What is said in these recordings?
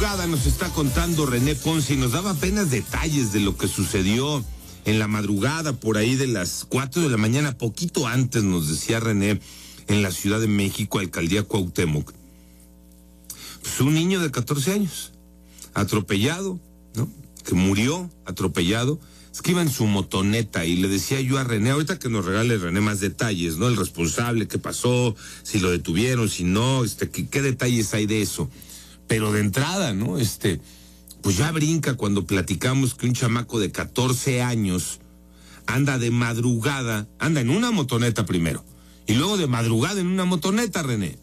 Nos está contando René Ponce y nos daba apenas detalles de lo que sucedió en la madrugada, por ahí de las 4 de la mañana, poquito antes, nos decía René, en la Ciudad de México, alcaldía Cuauhtémoc. Pues un niño de 14 años, atropellado, ¿no? Que murió atropellado. Es que iba en su motoneta y le decía yo a René, ahorita que nos regale René más detalles, ¿no? El responsable, qué pasó, si lo detuvieron, si no, qué detalles hay de eso. Pero de entrada, ¿no? Pues ya brinca cuando platicamos que un chamaco de 14 años anda de madrugada, anda en una motoneta primero, y luego de madrugada en una motoneta, René.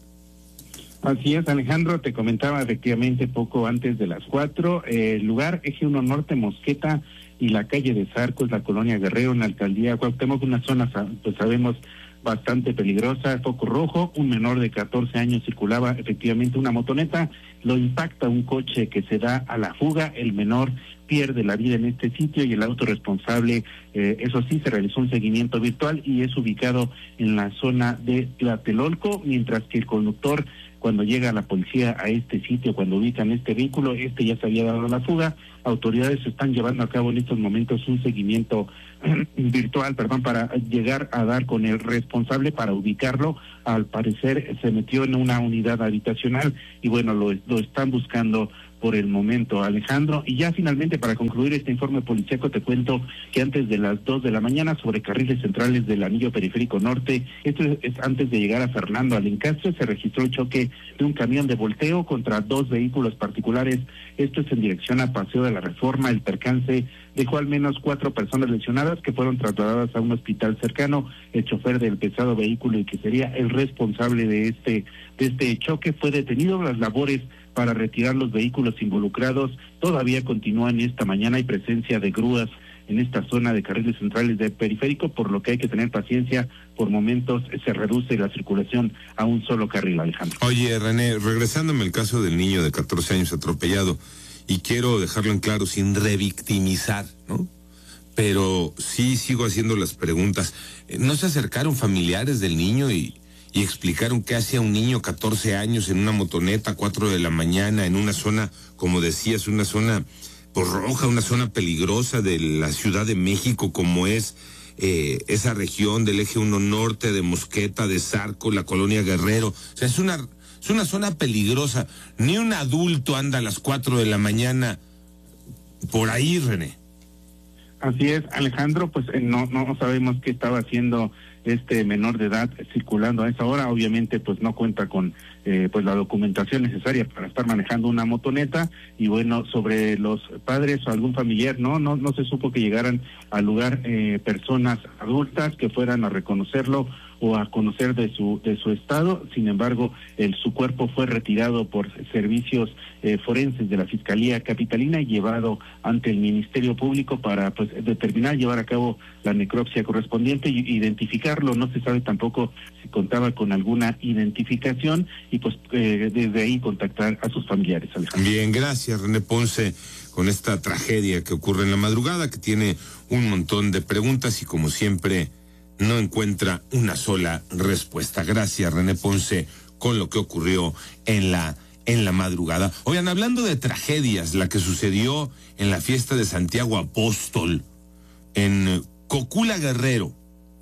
Así es, Alejandro, te comentaba efectivamente poco antes de las 4, el lugar Eje 1 Norte, Mosqueta y la calle de Zarcos, la colonia Guerrero, en la alcaldía Cuauhtémoc, una zona, pues sabemos, bastante peligrosa, foco rojo, un menor de 14 años circulaba efectivamente una motoneta, lo impacta un coche que se da a la fuga, el menor pierde la vida en este sitio y el auto responsable, eso sí, se realizó un seguimiento virtual y es ubicado en la zona de Tlatelolco, mientras que el conductor, cuando llega la policía a este sitio, cuando ubican este vehículo, ya se había dado la fuga. Autoridades están llevando a cabo en estos momentos un seguimiento virtual, para llegar a dar con el responsable para ubicarlo. Al parecer se metió en una unidad habitacional y bueno, lo están buscando por el momento, Alejandro. Y ya finalmente, para concluir este informe policíaco, te cuento que antes de las 2 de la mañana, sobre carriles centrales del anillo periférico norte, esto es antes de llegar a Fernando Alencastre, se registró el choque de un camión de volteo contra dos vehículos particulares. Esto es en dirección a Paseo de la Reforma. El percance dejó al menos 4 personas lesionadas que fueron trasladadas a un hospital cercano. El chofer del pesado vehículo y que sería el responsable de este choque fue detenido. Las labores para retirar los vehículos involucrados todavía continúan esta mañana. Hay presencia de grúas en esta zona de carriles centrales de periférico, por lo que hay que tener paciencia. Por momentos se reduce la circulación a un solo carril, Alejandro. Oye, René, regresándome al caso del niño de 14 años atropellado, y quiero dejarlo en claro sin revictimizar, ¿no? Pero sí sigo haciendo las preguntas. ¿No se acercaron familiares del niño y explicaron qué hacía un niño 14 años en una motoneta a 4 de la mañana en una zona, como decías, una zona pues roja, una zona peligrosa de la Ciudad de México, como es esa región del Eje 1 Norte, de Mosqueta, de Zarco, la colonia Guerrero? O sea, es una zona peligrosa. Ni un adulto anda a las 4 de la mañana por ahí, René. Así es, Alejandro, pues no sabemos qué estaba haciendo este menor de edad circulando a esa hora. Obviamente pues no cuenta con pues la documentación necesaria para estar manejando una motoneta. Y bueno, sobre los padres o algún familiar, no se supo que llegaran al lugar personas adultas que fueran a reconocerlo o a conocer de su estado. Sin embargo, su cuerpo fue retirado por servicios forenses de la Fiscalía Capitalina y llevado ante el Ministerio Público para pues determinar, llevar a cabo la necropsia correspondiente y identificarlo. No se sabe tampoco si contaba con alguna identificación y pues desde ahí contactar a sus familiares, Alejandro. Bien, gracias, René Ponce, con esta tragedia que ocurre en la madrugada, que tiene un montón de preguntas y como siempre no encuentra una sola respuesta. Gracias, René Ponce, con lo que ocurrió en la madrugada. Oigan, hablando de tragedias, la que sucedió en la fiesta de Santiago Apóstol, en Cocula Guerrero,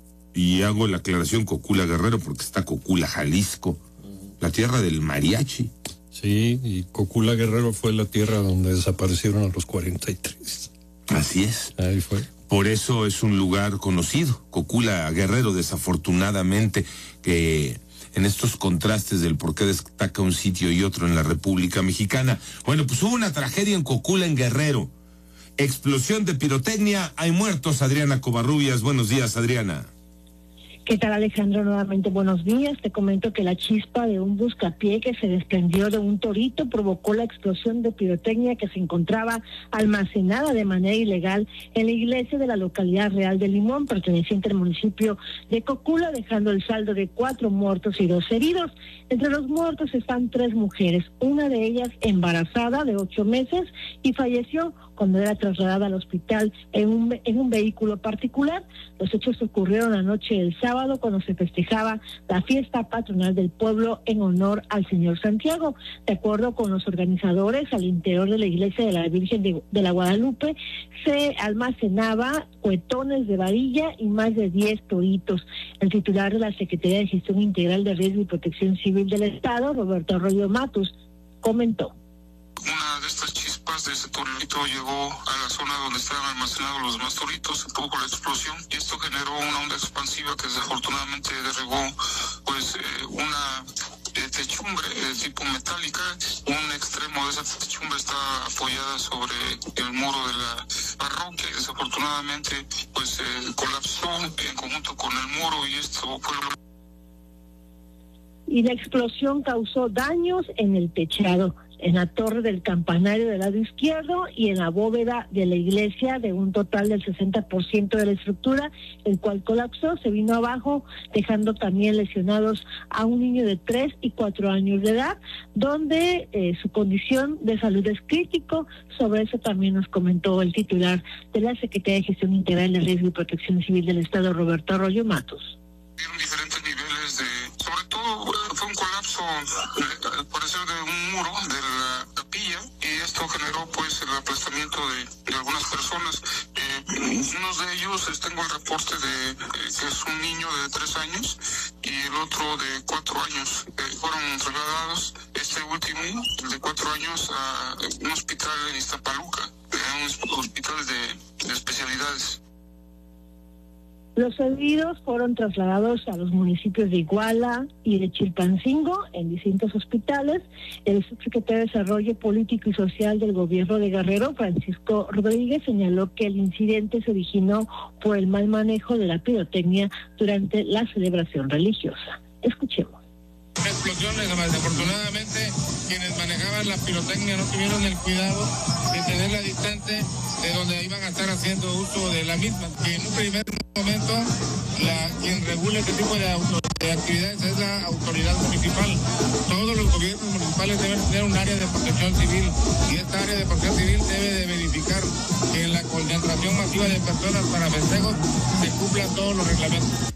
y hago la aclaración Cocula Guerrero porque está Cocula, Jalisco, la tierra del mariachi. Sí, y Cocula Guerrero fue la tierra donde desaparecieron a los 43. Así es. Ahí fue. Por eso es un lugar conocido, Cocula Guerrero, desafortunadamente, que en estos contrastes del por qué destaca un sitio y otro en la República Mexicana. Bueno, pues hubo una tragedia en Cocula, en Guerrero. Explosión de pirotecnia, hay muertos. Adriana Covarrubias, buenos días, Adriana. ¿Qué tal, Alejandro? Nuevamente buenos días. Te comento que la chispa de un buscapié que se desprendió de un torito provocó la explosión de pirotecnia que se encontraba almacenada de manera ilegal en la iglesia de la localidad Real de Limón, perteneciente al municipio de Cocula, dejando el saldo de 4 muertos y 2 heridos. Entre los muertos están 3 mujeres, una de ellas embarazada de 8 meses y falleció cuando era trasladada al hospital en un vehículo particular. Los hechos ocurrieron la noche del sábado cuando se festejaba la fiesta patronal del pueblo en honor al Señor Santiago. De acuerdo con los organizadores, al interior de la iglesia de la Virgen de la Guadalupe se almacenaba cuetones de varilla y más de 10 toritos. El titular de la Secretaría de Gestión Integral de Riesgo y Protección Civil del Estado, Roberto Arroyo Matus, comentó. Una de estas chispas de ese torito llegó a la zona donde estaban almacenados los demás toritos, se produjo la explosión y esto generó una onda expansiva que desafortunadamente derribó una techumbre de tipo metálica. Un extremo de esa techumbre está apoyada sobre el muro de la parroquia y desafortunadamente colapsó en conjunto con el muro y esto fue lo... Y la explosión causó daños en el techado, en la torre del campanario del lado izquierdo y en la bóveda de la iglesia, de un total del 60% de la estructura, el cual colapsó, se vino abajo, dejando también lesionados a un niño de 3 y 4 años de edad, donde su condición de salud es crítico. Sobre eso también nos comentó el titular de la Secretaría de Gestión Integral de Riesgo y Protección Civil del Estado, Roberto Arroyo Matus. Diferentes niveles sobre todo fue un colapso al parecer de un muro de la capilla y esto generó el aplastamiento de algunas personas. Unos de ellos tengo el reporte de que es un niño de 3 años y el otro de 4 años. Fueron trasladados, este último, el de 4 años, a un hospital en Iztapaluca, un hospital de especialidades. Los heridos fueron trasladados a los municipios de Iguala y de Chilpancingo en distintos hospitales. El subsecretario de Desarrollo Político y Social del Gobierno de Guerrero, Francisco Rodríguez, señaló que el incidente se originó por el mal manejo de la pirotecnia durante la celebración religiosa. Escuchemos. Explosiones, desafortunadamente quienes manejaban la pirotecnia no tuvieron el cuidado de tenerla distante de donde iban a estar haciendo uso de la misma. Que en un primer momento quien regula este tipo de actividades es la autoridad municipal. Todos los gobiernos municipales deben tener un área de protección civil y esta área de protección civil debe de verificar que en la concentración masiva de personas para festejos se cumplan todos los reglamentos.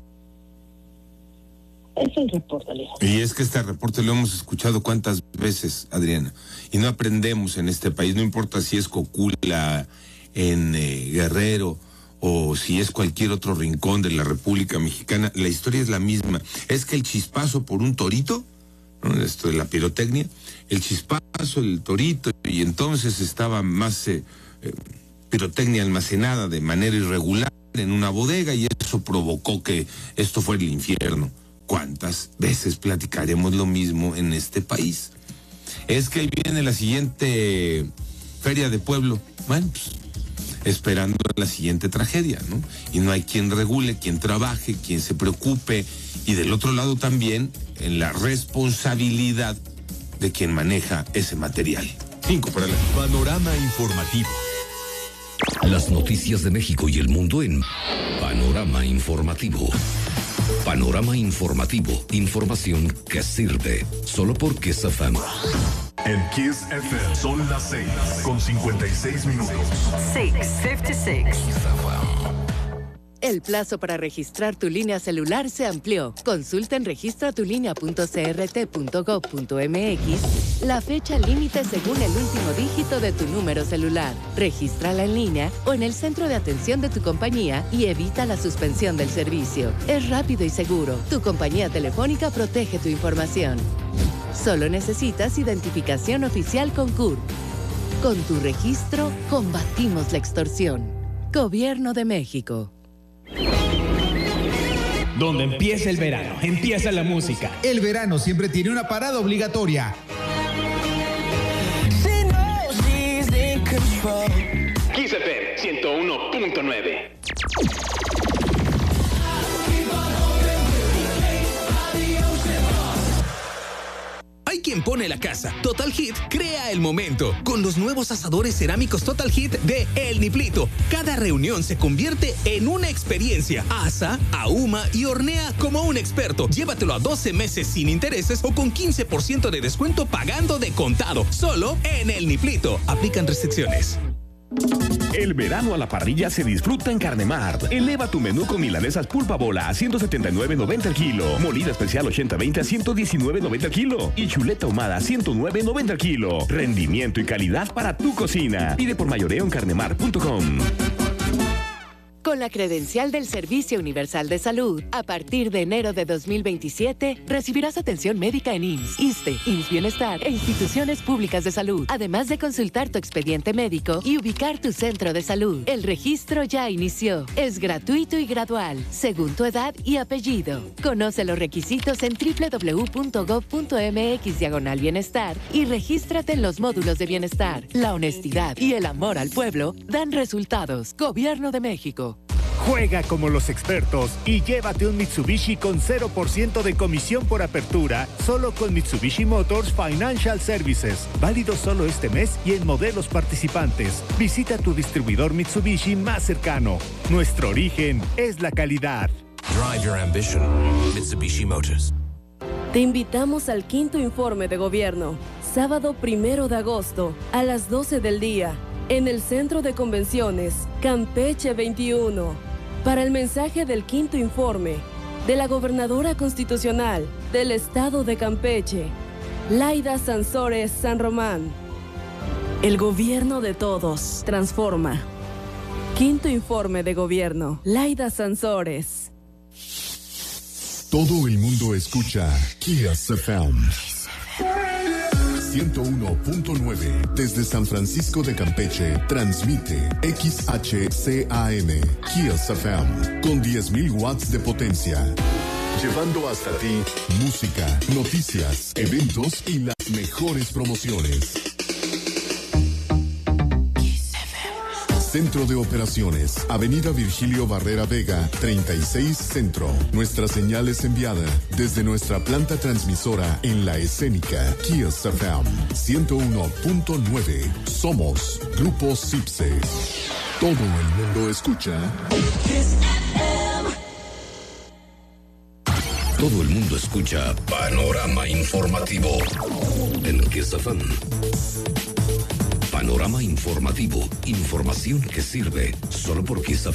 Es el reporte, Alejandro. Y es que este reporte lo hemos escuchado cuántas veces, Adriana, y no aprendemos en este país, no importa si es Cocula, en Guerrero, o si es cualquier otro rincón de la República Mexicana, la historia es la misma. Es que el chispazo por un torito, ¿no? Esto de la pirotecnia, el chispazo, el torito, y entonces estaba más pirotecnia almacenada de manera irregular en una bodega, y eso provocó que esto fuera el infierno. ¿Cuántas veces platicaremos lo mismo en este país? Es que ahí viene la siguiente feria de pueblo. Bueno, pues, esperando la siguiente tragedia, ¿no? Y no hay quien regule, quien trabaje, quien se preocupe. Y del otro lado también, en la responsabilidad de quien maneja ese material. 5 para la... Panorama informativo. Las noticias de México y el mundo en Panorama Informativo. Panorama Informativo. Información que sirve. Solo por Kiss FM. En Kiss FM son las 6:56 minutos. 6:56. El plazo para registrar tu línea celular se amplió. Consulta en registratulinea.crt.gov.mx la fecha límite según el último dígito de tu número celular. Regístrala en línea o en el centro de atención de tu compañía y evita la suspensión del servicio. Es rápido y seguro. Tu compañía telefónica protege tu información. Solo necesitas identificación oficial con CURP. Con tu registro, combatimos la extorsión. Gobierno de México. Donde empieza el verano, empieza la música. El verano siempre tiene una parada obligatoria. Kiss FM 101.9. Hay quien pone la casa. Total Hit crea el momento. Con los nuevos asadores cerámicos Total Hit de El Niplito. Cada reunión se convierte en una experiencia. Asa, ahuma y hornea como un experto. Llévatelo a 12 meses sin intereses o con 15% de descuento pagando de contado. Solo en El Niplito. Aplican restricciones. El verano a la parrilla se disfruta en Carnemart. Eleva tu menú con milanesas pulpa bola a 179.90 el kilo, molida especial 80-20 a 119.90 el kilo y chuleta ahumada a 109.90 el kilo. Rendimiento y calidad para tu cocina. Pide por mayoreo en carnemart.com. Con la credencial del Servicio Universal de Salud, a partir de enero de 2027, recibirás atención médica en IMSS, ISSSTE, IMSS Bienestar e instituciones públicas de salud, además de consultar tu expediente médico y ubicar tu centro de salud. El registro ya inició. Es gratuito y gradual, según tu edad y apellido. Conoce los requisitos en www.gov.mx/bienestar y regístrate en los módulos de bienestar. La honestidad y el amor al pueblo dan resultados. Gobierno de México. Juega como los expertos y llévate un Mitsubishi con 0% de comisión por apertura, solo con Mitsubishi Motors Financial Services. Válido solo este mes y en modelos participantes. Visita tu distribuidor Mitsubishi más cercano. Nuestro origen es la calidad. Drive your ambition. Mitsubishi Motors. Te invitamos al quinto informe de gobierno, sábado 1 de agosto, a las 12 del día, en el Centro de Convenciones, Campeche 21. Para el mensaje del quinto informe de la Gobernadora Constitucional del Estado de Campeche, Laida Sansores San Román. El gobierno de todos transforma. Quinto informe de gobierno, Laida Sansores. Todo el mundo escucha Kiss FM 101.9 desde San Francisco de Campeche. Transmite XHCAM Kiss FM con 10.000 watts de potencia. Llevando hasta ti música, noticias, eventos y las mejores promociones. Centro de Operaciones, Avenida Virgilio Barrera Vega, 36 Centro. Nuestra señal es enviada desde nuestra planta transmisora en La Escénica, Kiss FM 101.9. Somos Grupo Cipse. Todo el mundo escucha Kiss FM. Todo el mundo escucha Panorama Informativo en Kiss FM. Panorama Informativo. Información que sirve solo por Kiss FM.